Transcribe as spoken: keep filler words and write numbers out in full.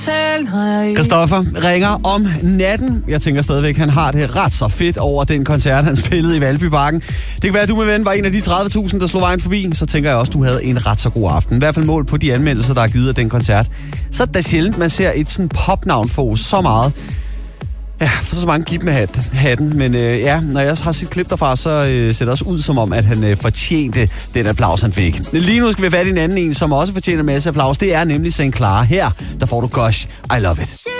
Christoffer ringer om natten. Jeg tænker stadigvæk, han har det ret så fedt over den koncert, han spillede i Valbyparken. Det kan være, at du med ven var en af de tredive tusind, der slog vejen forbi. Så tænker jeg også, du havde en ret så god aften. I hvert fald mål på de anmeldelser, der er givet af den koncert. Så er det sjældent, man ser et sådan popnavn få så meget. Ja, for så mange giv med hat, hatten. Men øh, ja, når jeg har set klip derfra, så øh, ser det også ud som om, at han øh, fortjente den applaus, han fik. Lige nu skal vi have fat i en anden en, som også fortjener en masse applaus. Det er nemlig Saint Clara. Her, der får du Gosh, I Love It.